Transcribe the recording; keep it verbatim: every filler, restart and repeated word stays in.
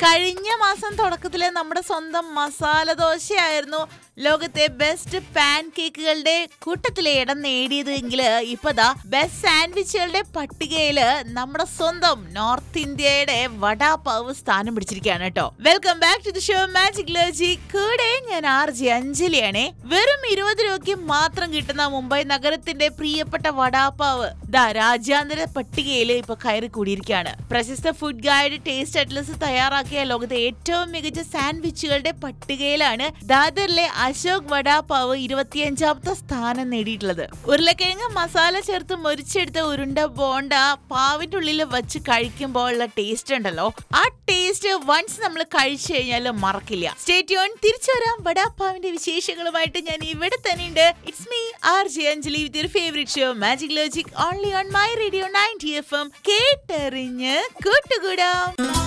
കഴിഞ്ഞ മാസം തുടക്കത്തിലെ നമ്മുടെ സ്വന്തം മസാല ദോശയായിരുന്നു ലോകത്തെ ബെസ്റ്റ് പാൻ കേക്കുകളുടെ കൂട്ടത്തിലെ ഇടം നേടിയത് എങ്കില് ഇപ്പതാ ബെസ്റ്റ് സാൻഡ്വിച്ചുകളുടെ പട്ടികയില് നമ്മുടെ സ്വന്തം നോർത്ത് ഇന്ത്യയുടെ വടാപാവ് സ്ഥാനം പിടിച്ചിരിക്കുകയാണ് കേട്ടോ. Welcome back to the show magic ലോജി. കൂടെ ഞാൻ ആർ ജെ അഞ്ജലിയാണ്. വെറും ഇരുപത് രൂപയ്ക്ക് മാത്രം കിട്ടുന്ന മുംബൈ നഗരത്തിന്റെ പ്രിയപ്പെട്ട വടാപാവ് ദാ രാജ്യാന്തര പട്ടികയിൽ ഇപ്പൊ കയറി കൂടിയിരിക്കുകയാണ്. പ്രശസ്ത ഫുഡ് ഗൈഡ് ടേസ്റ്റ് അറ്റ്ലസ് തയ്യാറാക്കിയ ലോകത്തെ ഏറ്റവും മികച്ച സാൻഡ്വിച്ചുകളുടെ പട്ടികയിലാണ് ദാദറിലെ അശോക് വടാപാവ് ഇരുപത്തിയഞ്ചാമത്തെ സ്ഥാനം നേടിയിട്ടുള്ളത്. ഉരുളക്കിഴങ്ങ് മസാല ചേർത്ത് മൊരിച്ചെടുത്ത ഉരുണ്ട ബോണ്ട പാവിന്റെ ഉള്ളിൽ വെച്ച് കഴിക്കുമ്പോൾ ഉള്ള ടേസ്റ്റ് ഉണ്ടല്ലോ, ആ ടേസ്റ്റ് വൺസ് നമ്മൾ കഴിച്ചു കഴിഞ്ഞാൽ മറക്കില്ല. Stay tune. തിരിച്ചു വരാം വടാപാവിന്റെ വിശേഷങ്ങളുമായിട്ട്. ഞാൻ ഇവിടെ തന്നെ ഉണ്ട്. It's me R J Anjali with your favourite show magic logic only on my radio ninety F M. കേട്ടറിഞ്ഞ് കൂട്ടുകൂടാം.